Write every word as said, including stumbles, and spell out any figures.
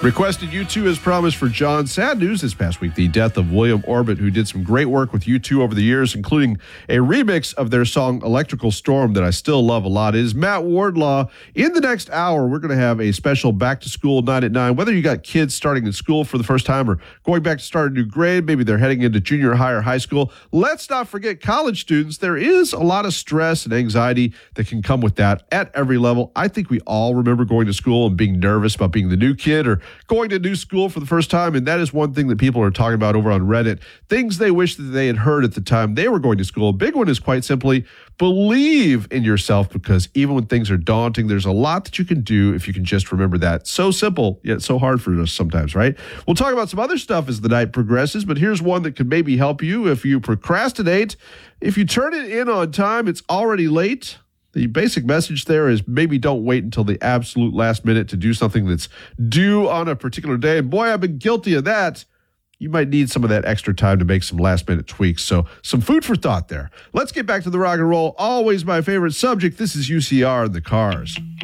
Requested U two as promised for John. Sad news this past week, the death of William Orbit, who did some great work with U two over the years, including a remix of their song Electrical Storm that I still love a lot. It is Matt Wardlaw. In the next hour, we're going to have a special back to school nine at nine. Whether you got kids starting in school for the first time or going back to start a new grade, maybe they're heading into junior high or high school. Let's not forget college students. There is a lot of stress and anxiety that can come with that at every level. I think we all remember going to school and being nervous about being the new kid or going to new school for the first time, and that is one thing that people are talking about over on Reddit. Things they wish that they had heard at the time they were going to school. A big one is quite simply believe in yourself, because even when things are daunting, there's a lot that you can do if you can just remember that. So simple, yet so hard for us sometimes, right? We'll talk about some other stuff as the night progresses, but here's one that could maybe help you if you procrastinate. If you turn it in on time, it's already late. The basic message there is maybe don't wait until the absolute last minute to do something that's due on a particular day. And boy, I've been guilty of that. You might need some of that extra time to make some last minute tweaks. So some food for thought there. Let's get back to the rock and roll. Always my favorite subject. This is U C R and the Cars.